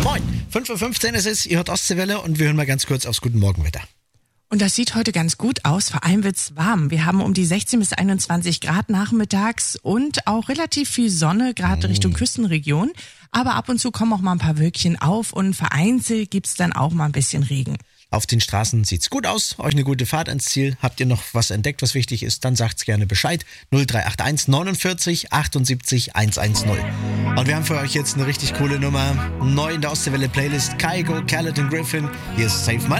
Moin, 5:15 Uhr ist es, ihr hört Ostseewelle und wir hören mal ganz kurz aufs Guten Morgenwetter. Und das sieht heute ganz gut aus, vor allem wird's warm. Wir haben um die 16 bis 21 Grad nachmittags und auch relativ viel Sonne, gerade Richtung Küstenregion. Aber ab und zu kommen auch mal ein paar Wölkchen auf und vereinzelt gibt's dann auch mal ein bisschen Regen. Auf den Straßen sieht's gut aus, euch eine gute Fahrt ans Ziel. Habt ihr noch was entdeckt, was wichtig ist, dann sagt's gerne Bescheid. 0381 49 78 110. Und wir haben für euch jetzt eine richtig coole Nummer. Neu in der Ostseewelle Playlist. Kygo, Carlton Griffin. Hier ist Save My